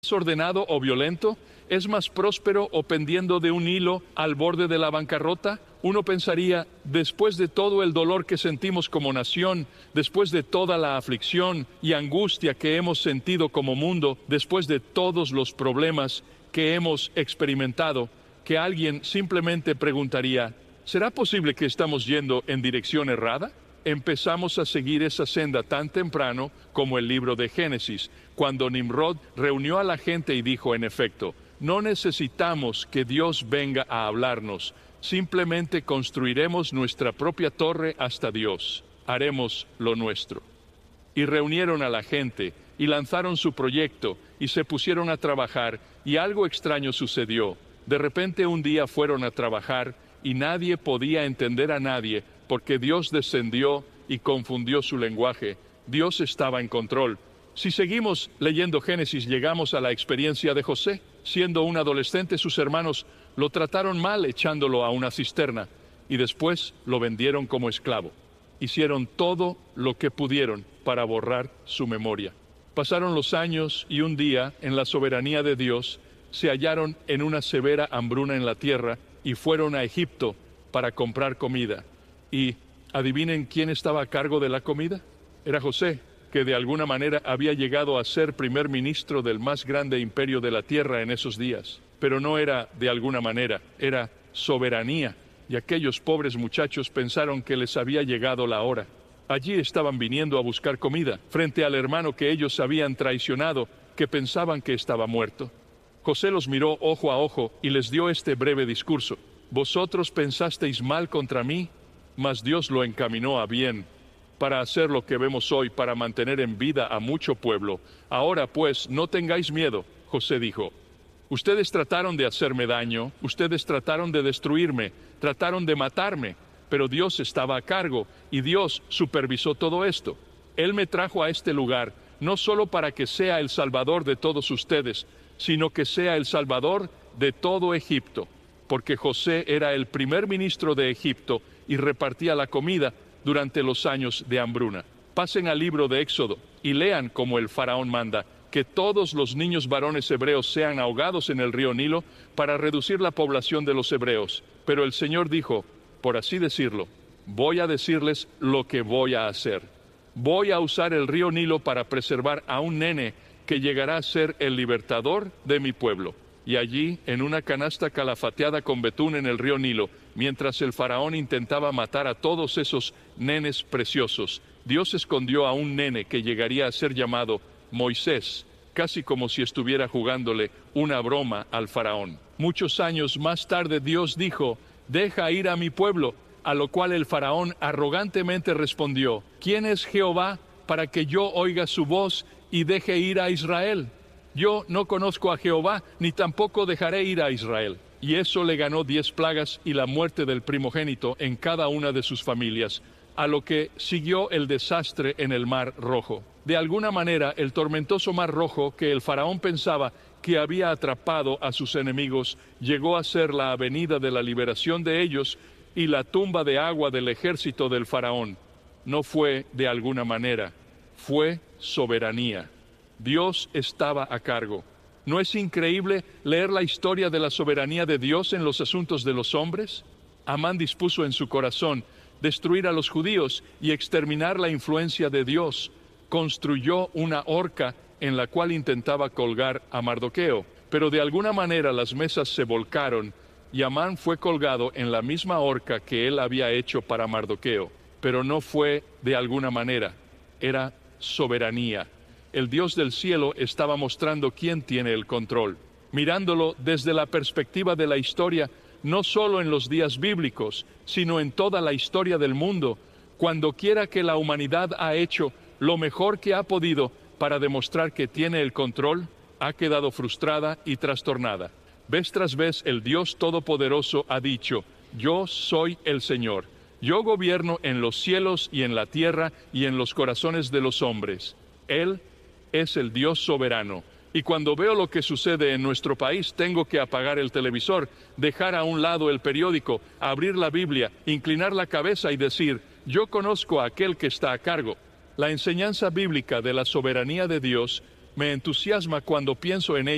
¿Desordenado o violento? ¿Es más próspero o pendiendo de un hilo al borde de la bancarrota? Uno pensaría, después de todo el dolor que sentimos como nación, después de toda la aflicción y angustia que hemos sentido como mundo, después de todos los problemas que hemos experimentado, que alguien simplemente preguntaría, ¿será posible que estamos yendo en dirección errada? Empezamos a seguir esa senda tan temprano como el libro de Génesis, cuando Nimrod reunió a la gente y dijo, en efecto, no necesitamos que Dios venga a hablarnos, simplemente construiremos nuestra propia torre hasta Dios, haremos lo nuestro. Y reunieron a la gente, y lanzaron su proyecto, y se pusieron a trabajar, y algo extraño sucedió. De repente un día fueron a trabajar, y nadie podía entender a nadie, porque Dios descendió y confundió su lenguaje. Dios estaba en control. Si seguimos leyendo Génesis, llegamos a la experiencia de José. Siendo un adolescente, sus hermanos lo trataron mal echándolo a una cisterna, y después lo vendieron como esclavo. Hicieron todo lo que pudieron para borrar su memoria. Pasaron los años y un día, en la soberanía de Dios, se hallaron en una severa hambruna en la tierra y fueron a Egipto para comprar comida. Y adivinen quién estaba a cargo de la comida. Era José, que de alguna manera había llegado a ser primer ministro del más grande imperio de la tierra en esos días. Pero no era de alguna manera, era soberanía. Y aquellos pobres muchachos pensaron que les había llegado la hora. Allí estaban viniendo a buscar comida, frente al hermano que ellos habían traicionado, que pensaban que estaba muerto. José los miró ojo a ojo y les dio este breve discurso. Vosotros pensasteis mal contra mí, mas Dios lo encaminó a bien, para hacer lo que vemos hoy, para mantener en vida a mucho pueblo. Ahora pues, no tengáis miedo, José dijo. Ustedes trataron de hacerme daño, ustedes trataron de destruirme, trataron de matarme, pero Dios estaba a cargo, y Dios supervisó todo esto. Él me trajo a este lugar, no solo para que sea el Salvador de todos ustedes, sino que sea el Salvador de todo Egipto, porque José era el primer ministro de Egipto y repartía la comida durante los años de hambruna. Pasen al libro de Éxodo y lean como el faraón manda que todos los niños varones hebreos sean ahogados en el río Nilo para reducir la población de los hebreos. Pero el Señor dijo, por así decirlo, voy a decirles lo que voy a hacer. Voy a usar el río Nilo para preservar a un nene que llegará a ser el libertador de mi pueblo. Y allí, en una canasta calafateada con betún en el río Nilo, mientras el faraón intentaba matar a todos esos nenes preciosos, Dios escondió a un nene que llegaría a ser llamado Moisés, casi como si estuviera jugándole una broma al faraón. Muchos años más tarde Dios dijo, deja ir a mi pueblo, a lo cual el faraón arrogantemente respondió, ¿quién es Jehová para que yo oiga su voz y deje ir a Israel? Yo no conozco a Jehová, ni tampoco dejaré ir a Israel. Y eso le ganó 10 plagas y la muerte del primogénito en cada una de sus familias, a lo que siguió el desastre en el Mar Rojo. De alguna manera, el tormentoso Mar Rojo, que el faraón pensaba que había atrapado a sus enemigos, llegó a ser la avenida de la liberación de ellos y la tumba de agua del ejército del faraón. No fue de alguna manera, fue soberanía. Dios estaba a cargo. ¿No es increíble leer la historia de la soberanía de Dios en los asuntos de los hombres? Amán dispuso en su corazón destruir a los judíos y exterminar la influencia de Dios. Construyó una horca en la cual intentaba colgar a Mardoqueo, pero de alguna manera las mesas se volcaron y Amán fue colgado en la misma horca que él había hecho para Mardoqueo, pero no fue de alguna manera, era soberanía. El Dios del cielo estaba mostrando quién tiene el control. Mirándolo desde la perspectiva de la historia, no solo en los días bíblicos, sino en toda la historia del mundo, cuando quiera que la humanidad ha hecho lo mejor que ha podido para demostrar que tiene el control, ha quedado frustrada y trastornada. Vez tras vez el Dios Todopoderoso ha dicho, yo soy el Señor, yo gobierno en los cielos y en la tierra y en los corazones de los hombres. Él es el Dios soberano. Y cuando veo lo que sucede en nuestro país, tengo que apagar el televisor, dejar a un lado el periódico, abrir la Biblia, inclinar la cabeza y decir, yo conozco a aquel que está a cargo. La enseñanza bíblica de la soberanía de Dios me entusiasma cuando pienso en ella.